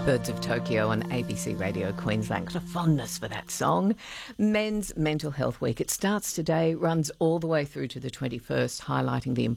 Birds of Tokyo on ABC Radio Queensland. Got a fondness for that song. Men's Mental Health Week. It starts today, runs all the way through to the 21st, highlighting the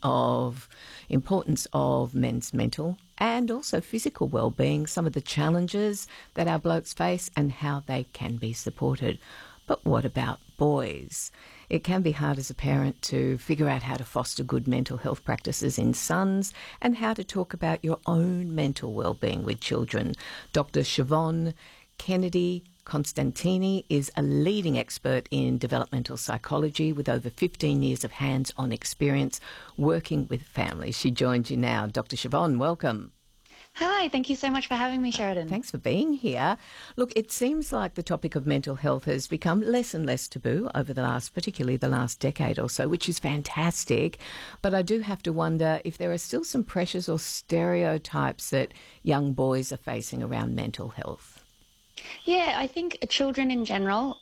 importance of men's mental and also physical well-being, some of the challenges that our blokes face and how they can be supported. But what about boys? It can be hard as a parent to figure out how to foster good mental health practices in sons and how to talk about your own mental well-being with children. Dr. Siobhan Kennedy Constantini is a leading expert in developmental psychology with over 15 years of hands-on experience working with families. She joins you now. Dr. Siobhan, welcome. Hi, thank you so much for having me, Sheridan. Thanks for being here. Look, it seems like the topic of mental health has become less and less taboo over particularly the last decade or so, which is fantastic. But I do have to wonder if there are still some pressures or stereotypes that young boys are facing around mental health. Yeah, I think children in general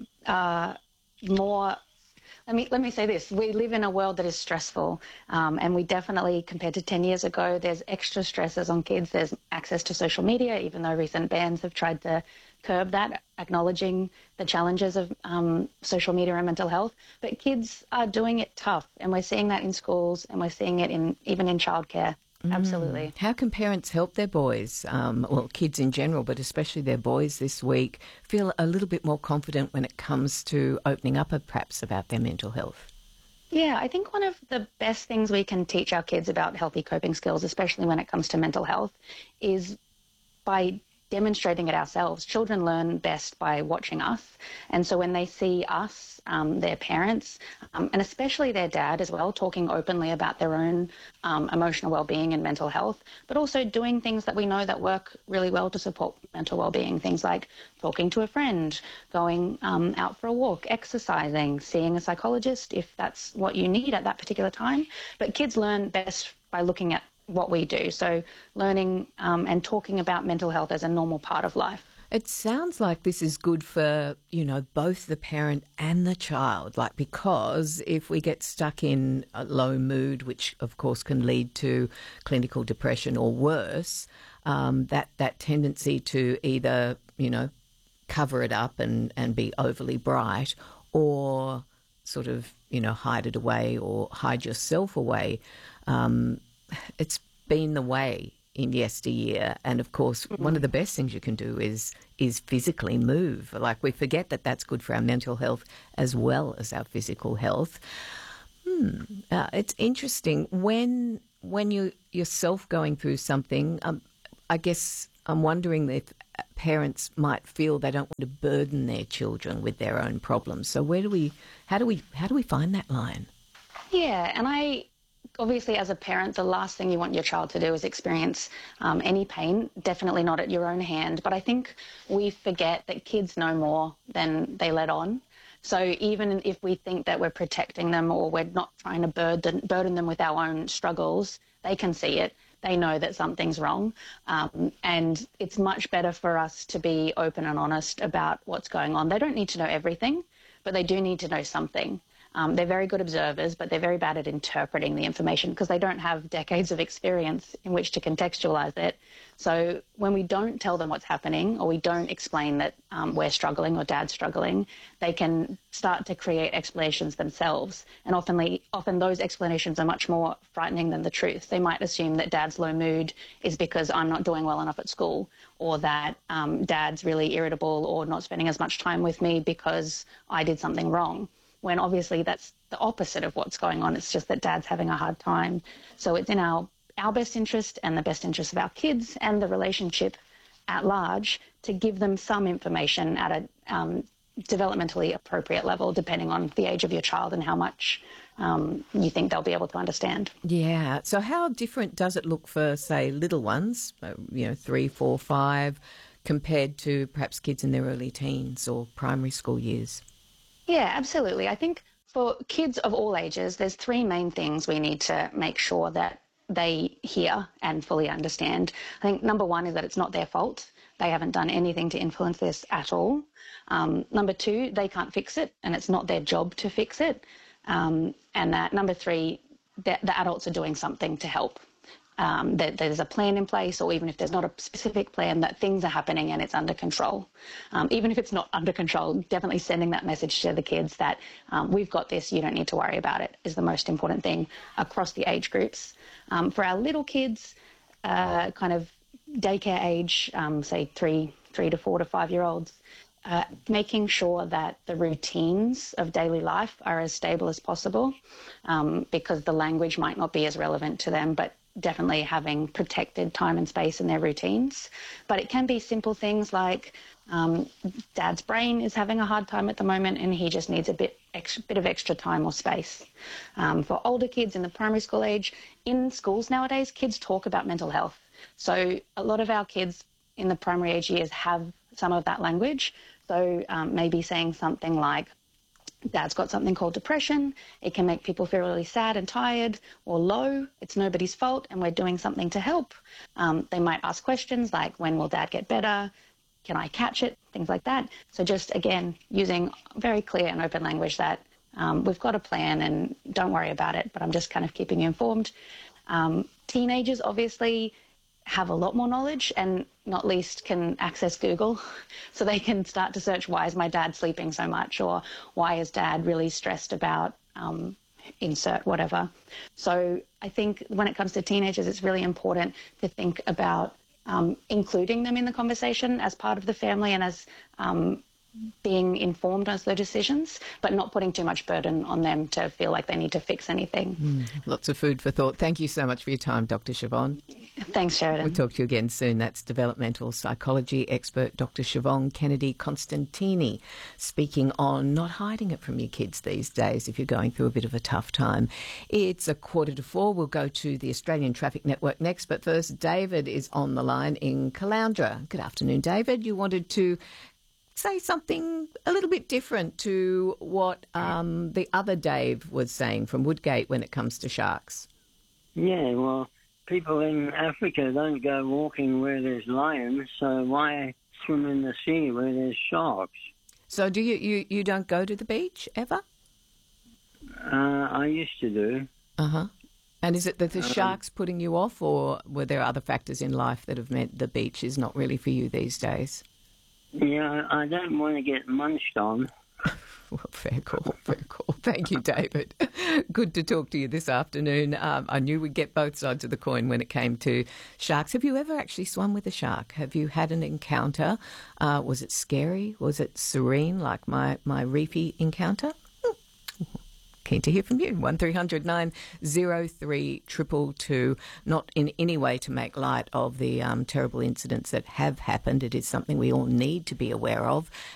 are more... Let me say this. We live in a world that is stressful, and we definitely, compared to 10 years ago, there's extra stresses on kids. There's access to social media, even though recent bans have tried to curb that, acknowledging the challenges of social media and mental health. But kids are doing it tough, and we're seeing that in schools, and we're seeing it even in childcare. Absolutely. How can parents help their boys, kids in general, but especially their boys this week, feel a little bit more confident when it comes to opening up perhaps about their mental health? Yeah, I think one of the best things we can teach our kids about healthy coping skills, especially when it comes to mental health, is by demonstrating it ourselves. Children learn best by watching us. And so when they see us, their parents, and especially their dad as well, talking openly about their own emotional well-being and mental health, but also doing things that we know that work really well to support mental well-being, things like talking to a friend, going out for a walk, exercising, seeing a psychologist if that's what you need at that particular time. But kids learn best by looking at what we do. So learning and talking about mental health as a normal part of life. It sounds like this is good for, both the parent and the child, because if we get stuck in a low mood, which of course can lead to clinical depression or worse, that tendency to either, cover it up and be overly bright or sort of, hide it away or hide yourself away. It's been the way in yesteryear, and of course one of the best things you can do is physically move. We forget that that's good for our mental health as well as our physical health. It's interesting when you yourself going through something. I guess I'm wondering if parents might feel they don't want to burden their children with their own problems. So how do we find that line? Yeah, and obviously, as a parent, the last thing you want your child to do is experience any pain, definitely not at your own hand. But I think we forget that kids know more than they let on. So even if we think that we're protecting them or we're not trying to burden them with our own struggles, they can see it. They know that something's wrong. And it's much better for us to be open and honest about what's going on. They don't need to know everything, but they do need to know something. They're very good observers, but they're very bad at interpreting the information because they don't have decades of experience in which to contextualize it. So when we don't tell them what's happening or we don't explain that we're struggling or dad's struggling, they can start to create explanations themselves. And often those explanations are much more frightening than the truth. They might assume that dad's low mood is because I'm not doing well enough at school, or that dad's really irritable or not spending as much time with me because I did something wrong. When obviously that's the opposite of what's going on. It's just that dad's having a hard time. So it's in our best interest and the best interest of our kids and the relationship at large to give them some information at a developmentally appropriate level, depending on the age of your child and how much you think they'll be able to understand. Yeah. So how different does it look for, say, little ones, 3, 4, 5, compared to perhaps kids in their early teens or primary school years? Yeah, absolutely. I think for kids of all ages, there's 3 main things we need to make sure that they hear and fully understand. I think number 1 is that it's not their fault. They haven't done anything to influence this at all. Number 2, they can't fix it, and it's not their job to fix it. And that number 3, the adults are doing something to help. that there's a plan in place, or even if there's not a specific plan, that things are happening and it's under control. Even if it's not under control, definitely sending that message to the kids that we've got this, you don't need to worry about it, is the most important thing across the age groups. For our little kids, kind of daycare age, say 3 to 4 to 5 year olds, making sure that the routines of daily life are as stable as possible, because the language might not be as relevant to them, but definitely having protected time and space in their routines. But it can be simple things like Dad's brain is having a hard time at the moment and he just needs a bit of extra time or space. For older kids in the primary school age, in schools nowadays, kids talk about mental health. So a lot of our kids in the primary age years have some of that language. So maybe saying something like, Dad's got something called depression. It can make people feel really sad and tired or low. It's nobody's fault and we're doing something to help. They might ask questions like, when will Dad get better? Can I catch it? Things like that. So just, again, using very clear and open language that we've got a plan and don't worry about it, but I'm just kind of keeping you informed. Teenagers obviously have a lot more knowledge and not least can access Google. So they can start to search, why is my dad sleeping so much? Or why is Dad really stressed about insert whatever. So I think when it comes to teenagers, it's really important to think about including them in the conversation as part of the family and as being informed as their decisions, but not putting too much burden on them to feel like they need to fix anything. Lots of food for thought. Thank you so much for your time, Dr. Siobhan. Thanks, Sheridan. We'll talk to you again soon. That's developmental psychology expert Dr. Siobhan Kennedy Constantini, speaking on not hiding it from your kids these days if you're going through a bit of a tough time. It's 3:45. We'll go to the Australian Traffic Network next, but first, David is on the line in Caloundra. Good afternoon, David. You wanted to say something a little bit different to what the other Dave was saying from Woodgate when it comes to sharks. Yeah, well, people in Africa don't go walking where there's lions, so why swim in the sea where there's sharks? So do you don't go to the beach ever? I used to do. Uh-huh. And is it that the sharks putting you off, or were there other factors in life that have meant the beach is not really for you these days? Yeah, I don't want to get munched on. Well, fair call, fair call. Thank you, David. Good to talk to you this afternoon. I knew we'd get both sides of the coin when it came to sharks. Have you ever actually swum with a shark? Have you had an encounter? Was it scary? Was it serene, like my reefy encounter? Keen to hear from you. 1300 903 222. Not in any way to make light of the terrible incidents that have happened. It is something we all need to be aware of.